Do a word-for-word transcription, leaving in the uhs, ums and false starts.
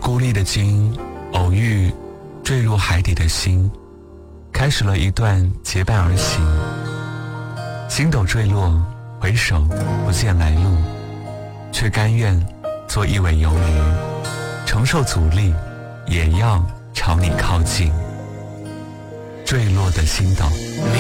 孤立的鲸偶遇坠入海底的心，开始了一段结伴而行。星斗坠落，回首不见来路，却甘愿做一尾游鱼，承受阻力也要朝你靠近。坠落的星斗。 你